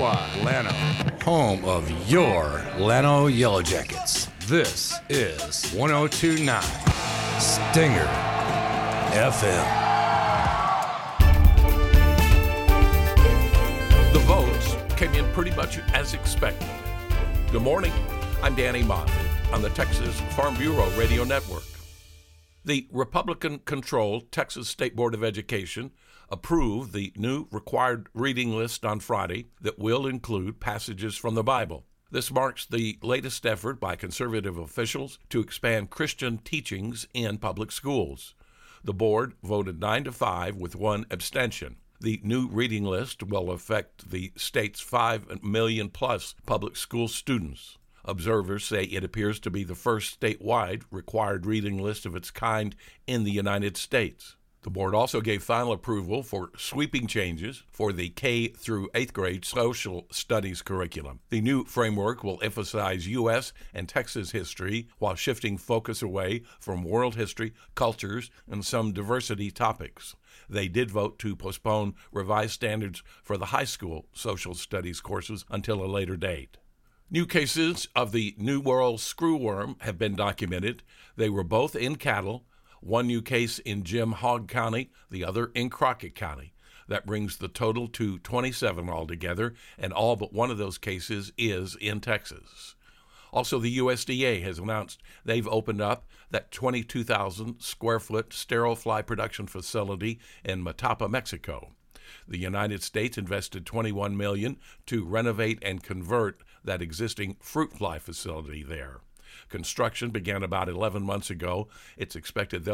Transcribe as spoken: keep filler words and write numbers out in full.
Y, Llano, home of your Llano Yellow Jackets. This is one oh two point nine Stinger F M. The votes came in pretty much as expected. Good morning. I'm Danny Moffitt on the Texas Farm Bureau Radio Network. The Republican-controlled Texas State Board of Education approved the new required reading list on Friday that will include passages from the Bible. This marks the latest effort by conservative officials to expand Christian teachings in public schools. The board voted nine to five with one abstention. The new reading list will affect the state's five million plus public school students. Observers say it appears to be the first statewide required reading list of its kind in the United States. The board also gave final approval for sweeping changes for the K through eighth grade social studies curriculum. The new framework will emphasize U S and Texas history while shifting focus away from world history, cultures, and some diversity topics. They did vote to postpone revised standards for the high school social studies courses until a later date. New cases of the New World screwworm have been documented. They were both in cattle, one new case in Jim Hogg County, the other in Crockett County. That brings the total to twenty-seven altogether, and all but one of those cases is in Texas. Also, the U S D A has announced they've opened up that twenty-two thousand square foot sterile fly production facility in Matapa, Mexico. The United States invested twenty-one million dollars to renovate and convert that existing fruit fly facility there. Construction began about eleven months ago. It's expected they'll